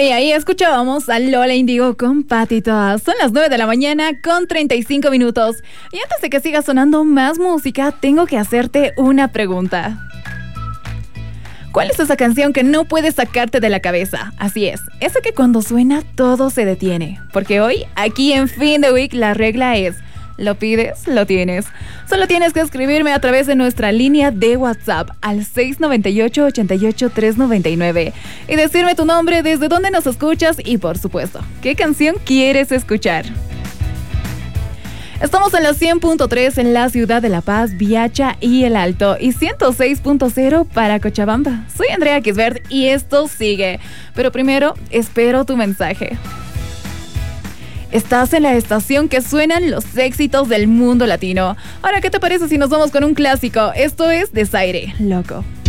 Y ahí escuchábamos a Lola Indigo con Pati Toa. Son las 9 de la mañana con 35 minutos. Y antes de que siga sonando más música, tengo que hacerte una pregunta. ¿Cuál es esa canción que no puedes sacarte de la cabeza? Así es, esa que cuando suena todo se detiene. Porque hoy, aquí en Fin de Week, la regla es: lo pides, lo tienes. Solo tienes que escribirme a través de nuestra línea de WhatsApp al 698-88-399 y decirme tu nombre, desde dónde nos escuchas y, por supuesto, qué canción quieres escuchar. Estamos en la 100.3 en la ciudad de La Paz, Viacha y El Alto, y 106.0 para Cochabamba. Soy Andrea Kisbert y esto sigue. Pero primero, espero tu mensaje. Estás en la estación que suenan los éxitos del mundo latino. Ahora, ¿qué te parece si nos vamos con un clásico? Esto es Desaire, loco.